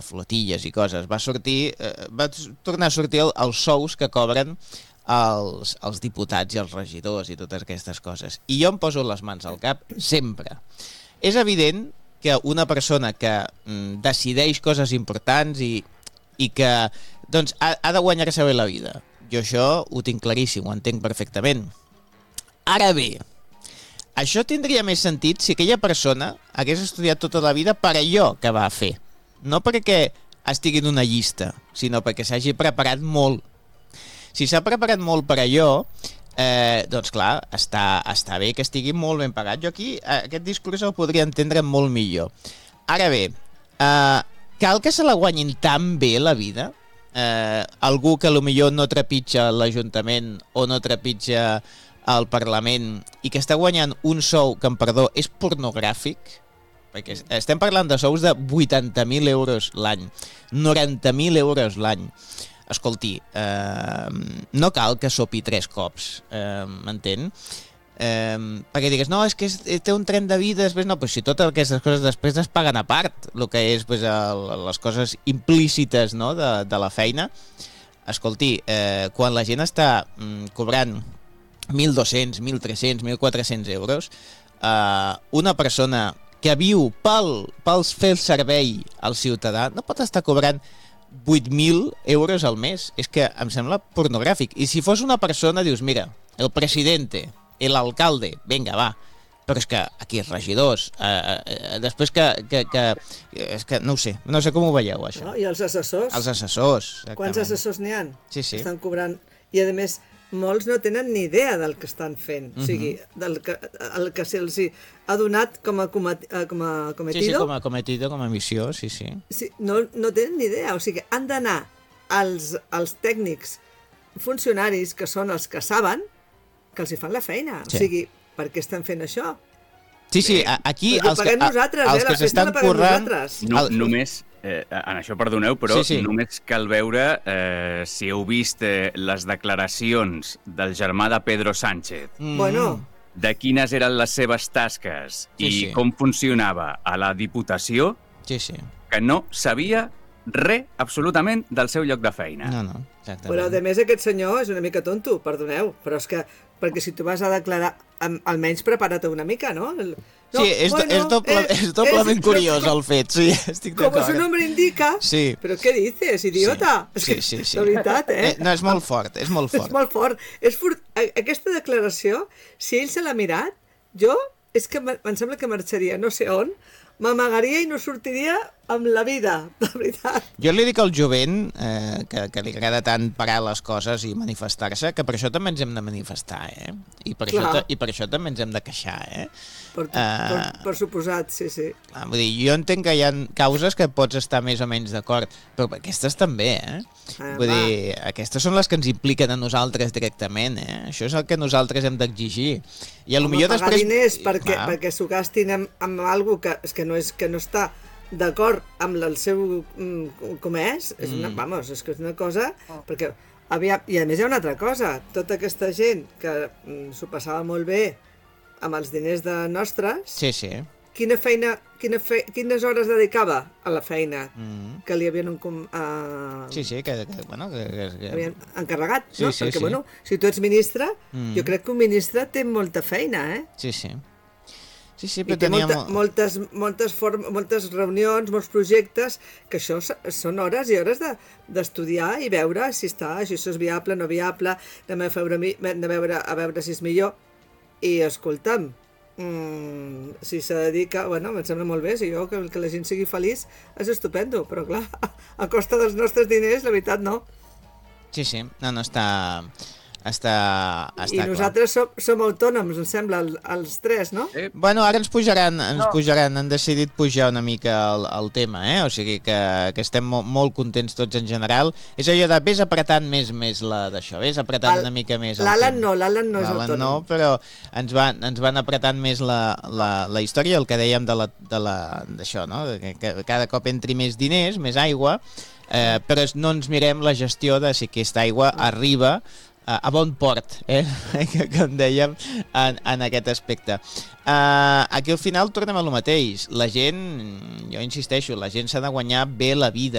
flotilles i coses, va tornar a sortir els sous que cobren els diputats i els regidors i totes aquestes coses. I jo em poso les mans al cap sempre. És evident que una persona que decideix coses importants i que doncs, ha de guanyar-se bé la vida. Jo això ho tinc claríssim, ho entenc perfectament. Ara bé, això tindria més sentit si aquella persona hagués estudiat tota la vida per allò que va fer. No perquè estigui en una llista, sinó perquè s'hagi preparat molt. Si s'ha preparat molt per allò, doncs clar, està bé que estigui molt ben pagat. Jo aquí aquest discurs el podria entendre molt millor. Ara bé, cal que se la guanyin tan bé la vida? Algú que potser no trepitja l'Ajuntament o no trepitja al Parlament i que està guanyant un sou que, amb perdó, és pornogràfic, perquè estem parlant de sous de 80.000 euros l'any, 90.000 euros l'any. Escolti, no cal que sopi 3 cops, m'entén? Perquè digues, no, és que té un tren de vida, després no, però si totes aquestes coses després es paguen a part, el que és les coses implícites, no, de la feina. Escolti, quan la gent està cobrant 1.200, 1.300, 1.400 euros, una persona que viu pel fer el servei al ciutadà no pot estar cobrant 8.000 euros al mes. És que em sembla pornogràfic. I si fos una persona, dius, mira, el presidente, l'alcalde, vinga, va, però és que aquí regidors, després és que no ho sé, no sé com ho veieu, això. No? I els assessors? Els assessors, exactament. Quants assessors n'hi ha? Sí, sí. Estan cobrant, i a més, molts no tenen ni idea del que estan fent, o sigui, el que se'ls ha donat com a cometido. Sí, com a cometido, com a missió, sí. Sí, no tenen ni idea, o sigui, han d'anar els tècnics funcionaris, que són els que saben, que els hi fan la feina. Sí. O sigui, per què estan fent això? Sí, aquí els que s'estan currant... Només, en això perdoneu, però sí. Només cal veure si heu vist les declaracions del germà de Pedro Sánchez. Bueno... De quines eren les seves tasques i com funcionava a la Diputació, que no sabia res absolutament del seu lloc de feina. No, exactament. Però a més aquest senyor és una mica tonto, perdoneu, però és que perquè si tu vas a declarar, almenys prepara't una mica, no? Sí, és doblement curiós el fet, sí, estic d'acord. Com su nombre indica, però què dices, idiota? Sí. La veritat, No, és molt fort, és molt fort. És molt fort. Aquesta declaració, si ell se l'ha mirat, és que em sembla que marxaria no sé on, m'amagaria i no sortiria amb la vida, de veritat. Jo li dic al jovent que li agrada tant parar les coses i manifestar-se, que per això també ens hem de manifestar, I per això també ens hem de queixar, Per suposat, sí. Vull dir, jo entenc que hi ha causes que pots estar més o menys d'acord, però aquestes també, Vull dir, aquestes són les que ens impliquen a nosaltres directament, Això és el que nosaltres hem d'exigir. I potser pagar després... diners perquè s'ho gastin amb alguna cosa que no està d'acord amb el seu comès, és una cosa... Perquè, i a més hi ha una altra cosa, tota aquesta gent que s'ho passava molt bé amb els diners de nostres, quines hores dedicava a la feina que li havien havien encarregat, no? Perquè, si tu ets ministre, jo crec que un ministre té molta feina, Sí, però moltes reunions, molts projectes, que això són hores i hores d'estudiar i veure si això és viable, no viable, anem a veure si és millor. I, escolta'm, si se dedica... Bueno, em sembla molt bé, si jo que la gent sigui feliç és estupendo, però clar, a costa dels nostres diners, la veritat, no. Sí, no està... I nosaltres som autònoms, em sembla, els tres, no? Bueno, ara ens pujaran, han decidit pujar una mica el tema, O sigui que estem molt contents tots en general. És allò de vés apretant més d'això, vés apretant una mica més el L'Alan no és autònom. No, però ens van apretant més la història, el que dèiem d'això, no? Que cada cop entri més diners, més aigua, però no ens mirem la gestió de si aquesta aigua arriba a bon port, com dèiem, en aquest aspecte. Aquí al final tornem a lo mateix. La gent, jo insisteixo, la gent s'ha de guanyar bé la vida.